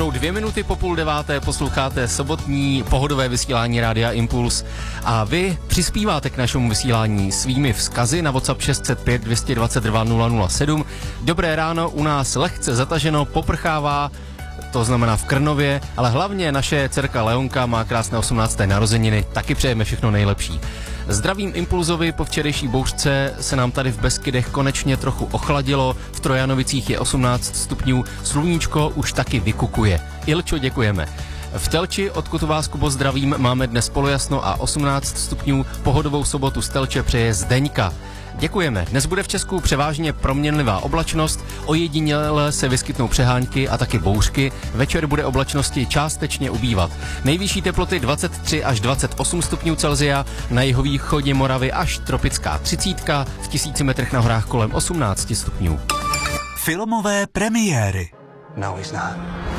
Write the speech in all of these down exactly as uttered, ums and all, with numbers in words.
Budou dvě minuty po půl deváté, posloucháte sobotní pohodové vysílání Rádia Impuls a vy přispíváte k našemu vysílání svými vzkazy na WhatsApp šest set pět dvě stě dvacet dva nula nula sedm. Dobré ráno, u nás lehce zataženo, poprchává, to znamená v Krnově, ale hlavně naše dcerka Leonka má krásné osmnácté narozeniny, taky přejeme všechno nejlepší. Zdravím Impulzovi, po včerejší bouřce se nám tady v Beskydech konečně trochu ochladilo, v Trojanovicích je osmnáct stupňů, sluníčko už taky vykukuje. Ilčo, děkujeme. V Telči, odkud vás, Kubo, zdravím, máme dnes polojasno a osmnáct stupňů, pohodovou sobotu z Telče přeje Zdeňka. Děkujeme. Dnes bude v Česku převážně proměnlivá oblačnost, ojediněle se vyskytnou přehánky a taky bouřky. Večer bude oblačnosti částečně ubývat. Nejvyšší teploty dvacet tři až dvacet osm stupňů Celsia, na jihovýchodě Moravy až tropická třicítka, v tisíci metrech na horách kolem osmnáct stupňů. Filmové premiéry. No, he's not.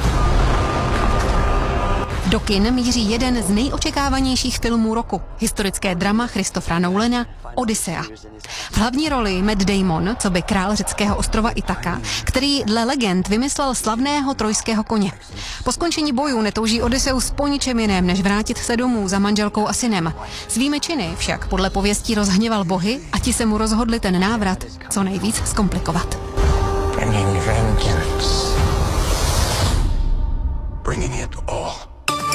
Do kin míří jeden z nejočekávanějších filmů roku. Historické drama Christophera Nolana Odyssea. V hlavní roli Matt Damon, co by král řeckého ostrova Itaka, který dle legend vymyslel slavného trojského koně. Po skončení bojů netouží Odysseus po ničem jiném, než vrátit se domů za manželkou a synem. Svými činy však podle pověstí rozhněval bohy a ti se mu rozhodli ten návrat co nejvíc zkomplikovat. I'm getting your friend again.